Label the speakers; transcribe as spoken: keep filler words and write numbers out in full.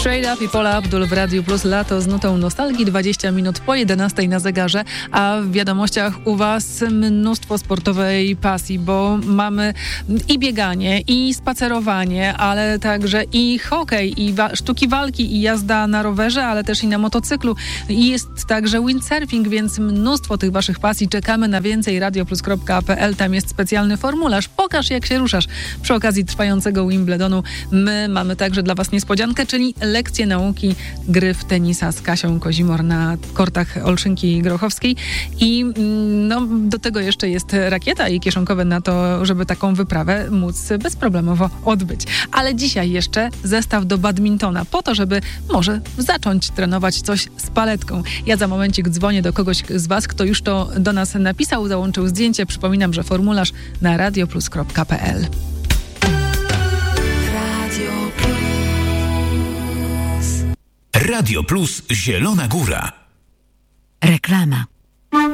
Speaker 1: Straight Up i Paula Abdul w Radiu Plus. Lato z nutą nostalgii, dwadzieścia minut po jedenastej na zegarze, a w wiadomościach u was mnóstwo sportowej pasji, bo mamy i bieganie, i spacerowanie, ale także i hokej, i wa- sztuki walki, i jazda na rowerze, ale też i na motocyklu. I jest także windsurfing, więc mnóstwo tych waszych pasji. Czekamy na więcej. radioplus kropka pe el, tam jest specjalny formularz. Pokaż, jak się ruszasz. Przy okazji trwającego Wimbledonu my mamy także dla was niespodziankę, czyli lekcje nauki gry w tenisa z Kasią Kozimor na kortach Olszynki Grochowskiej. I no, do tego jeszcze jest rakieta i kieszonkowe na to, żeby taką wyprawę móc bezproblemowo odbyć. Ale dzisiaj jeszcze zestaw do badmintona, po to, żeby może zacząć trenować coś z paletką. Ja za momencik dzwonię do kogoś z was, kto już to do nas napisał, załączył zdjęcie. Przypominam, że formularz na radioplus kropka pe el.
Speaker 2: Radio Plus Zielona Góra.
Speaker 3: Reklama.